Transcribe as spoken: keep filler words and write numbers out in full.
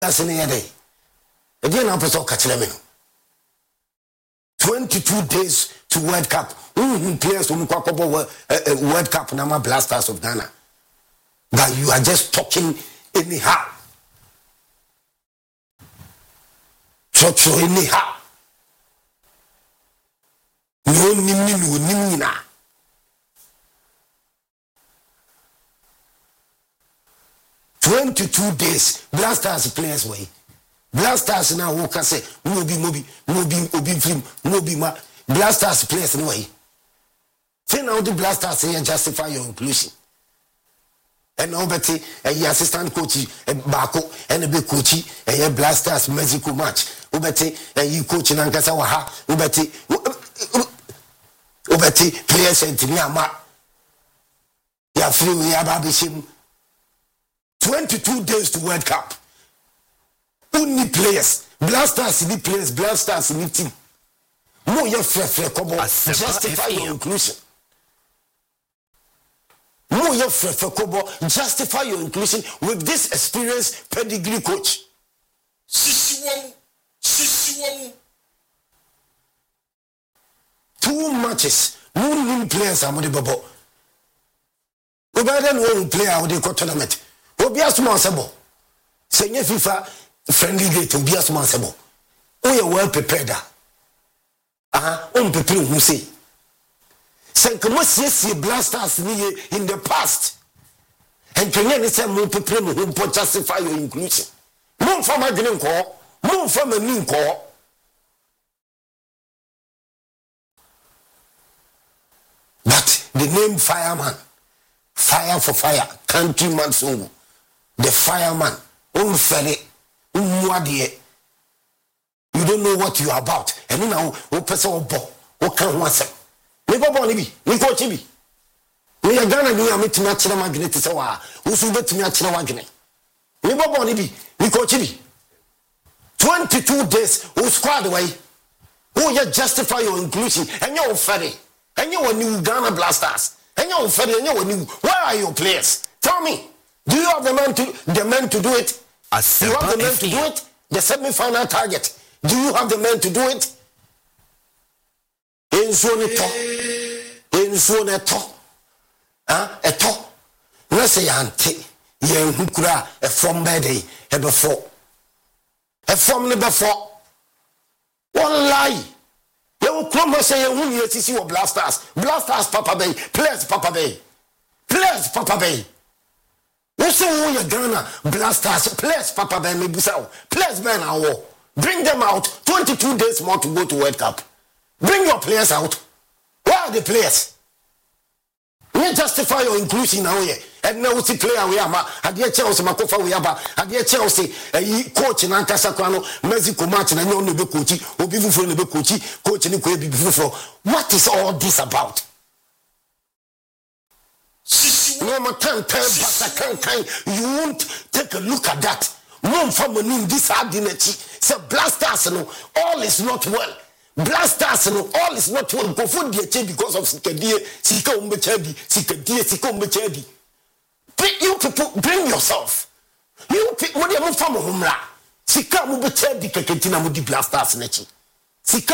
That's in the day. Again, I'm also catching them. twenty-two days to World Cup. Who players from World Cup Nama Blasters of Ghana? But you are just talking anyhow. So anyhow. No nimni no nimina. twenty-two days. Blasters players way. Blasters now who can say mobi mobi mobi obi film mobi ma Blasters players no way. Say now the Blasters say justify your inclusion. And now Betty a assistant coach a Bako and a big coach a Blasters Mexico match. Ubeti a you coach in Ankasa waha Ubeti Ubeti players and Tinyama Ya free ya babishim twenty-two days to World Cup. Who need players? Blasters need players, Blasters need team. More your fair fair kobo justify your inclusion. More your fair fair kobo justify your inclusion with this experienced pedigree coach. Sisiwon, Sisiwon. Two matches, no new players are babo. Obaden won player with the tournament. Obia small sabo. Senye FIFA friendly day to be a small sabo. Oh, you're well prepared. Ah, on preparing who say. Senkamosi Blasters in the past. And can you say more preparing who justify your inclusion? More from a green call, more from a new call. But the name fireman, fire for fire, countryman song. The fireman, unfairly, unwadie. You don't know what you are about. And now, what person or bo, what can one say? Me go born be, me coach be. Me a Ghana me a me to match na magnet say wa. Who so bet me a china wagene. Me go born be, me coach be. twenty-two days, who squad away. Who you justify your inclusion and you're fairly. And you're new Ghana Blasters. And you're fairly and you're new. Where are your players? Tell me. Do you have the men to the men to do it? Do you have the men to do it? The semi-final target. Do you have the men to do it? In zone eto. In zone eto. Ah, eto. Let's say auntie. Yen hukura a from bedi a before. A from the before. One lie. You will come and say who you see your Blasters. Blasters Papa Bay. Players Papa Bay. Players Papa Bay. You say who you Ghana Blasters. Players Papa Bay me busao. Players men are war. Bring them out. twenty-two days more to go to World Cup. Bring your players out. Where are the players? You justify your inclusion now here. And now see player we are. Had you Chelsea Makofa we are. Had you Chelsea a coach in Ankasa Kwano Mexico match and I know no be coach. Obi fufu no be coach. Coach ni ko be fufu. What is all this about? No man can can can you won't take a look at that. Mom from this hardinity. Say Blasters no all is not well. Blasters no all is not well. Go for the because of Sikadie, Sika Umbechadi, Sikadie, Sika Umbechadi. You people bring yourself. You what you move from Humra. Sika Umbechadi Kaketina Mudi Blasters nechi. Sika